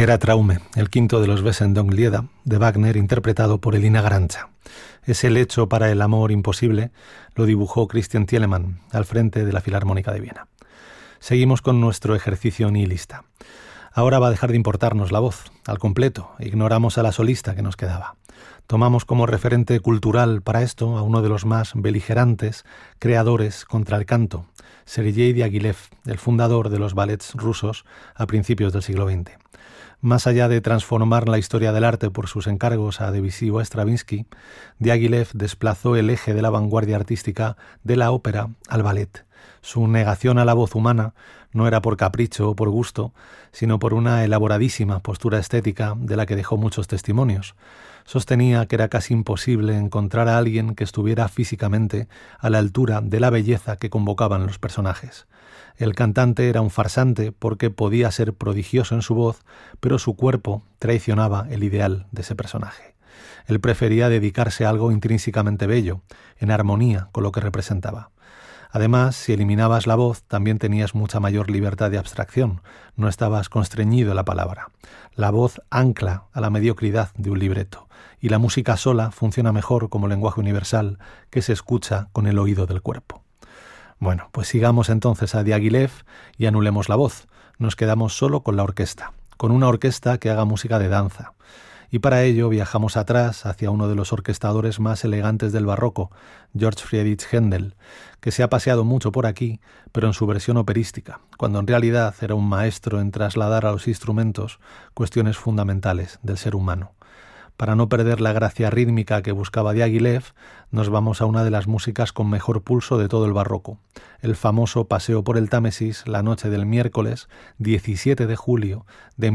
Era Traume, el quinto de los Wesendonck-Lieder de Wagner, interpretado por Elina Garancha. Ese lecho para el amor imposible lo dibujó Christian Thielemann al frente de la Filarmónica de Viena. Seguimos con nuestro ejercicio nihilista. Ahora va a dejar de importarnos la voz, al completo. Ignoramos a la solista que nos quedaba. Tomamos como referente cultural para esto a uno de los más beligerantes creadores contra el canto, Sergei Diaghilev, el fundador de los ballets rusos a principios del siglo XX. Más allá de transformar la historia del arte por sus encargos a Debussy o a Stravinsky, Diaghilev desplazó el eje de la vanguardia artística de la ópera al ballet. Su negación a la voz humana no era por capricho o por gusto, sino por una elaboradísima postura estética de la que dejó muchos testimonios. Sostenía que era casi imposible encontrar a alguien que estuviera físicamente a la altura de la belleza que convocaban los personajes. El cantante era un farsante porque podía ser prodigioso en su voz, pero su cuerpo traicionaba el ideal de ese personaje. Él prefería dedicarse a algo intrínsecamente bello, en armonía con lo que representaba. Además, si eliminabas la voz, también tenías mucha mayor libertad de abstracción, no estabas constreñido a la palabra. La voz ancla a la mediocridad de un libreto, y la música sola funciona mejor como lenguaje universal que se escucha con el oído del cuerpo. Bueno, pues sigamos entonces a Diaghilev y anulemos la voz. Nos quedamos solo con la orquesta, con una orquesta que haga música de danza. Y para ello viajamos atrás hacia uno de los orquestadores más elegantes del barroco, Georg Friedrich Händel, que se ha paseado mucho por aquí, pero en su versión operística, cuando en realidad era un maestro en trasladar a los instrumentos cuestiones fundamentales del ser humano. Para no perder la gracia rítmica que buscaba Diaghilev, nos vamos a una de las músicas con mejor pulso de todo el barroco, el famoso Paseo por el Támesis la noche del miércoles 17 de julio de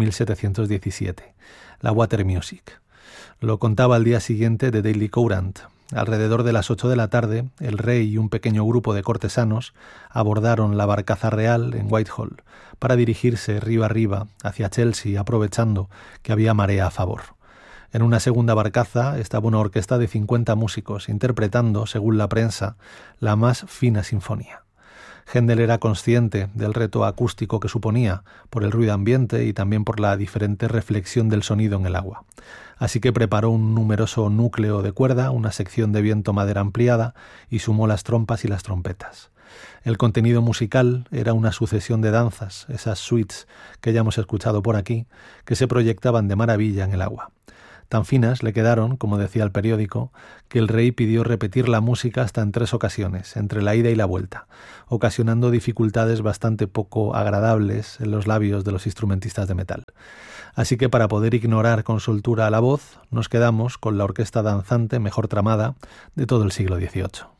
1717, la Water Music. Lo contaba al día siguiente The Daily Courant. Alrededor de las 8 de la tarde, el rey y un pequeño grupo de cortesanos abordaron la barcaza real en Whitehall para dirigirse río arriba hacia Chelsea, aprovechando que había marea a favor. En una segunda barcaza estaba una orquesta de 50 músicos interpretando, según la prensa, la más fina sinfonía. Händel era consciente del reto acústico que suponía por el ruido ambiente y también por la diferente reflexión del sonido en el agua. Así que preparó un numeroso núcleo de cuerda, una sección de viento-madera ampliada y sumó las trompas y las trompetas. El contenido musical era una sucesión de danzas, esas suites que ya hemos escuchado por aquí, que se proyectaban de maravilla en el agua. Tan finas le quedaron, como decía el periódico, que el rey pidió repetir la música hasta en 3 ocasiones, entre la ida y la vuelta, ocasionando dificultades bastante poco agradables en los labios de los instrumentistas de metal. Así que para poder ignorar con soltura la voz, nos quedamos con la orquesta danzante mejor tramada de todo el siglo XVIII.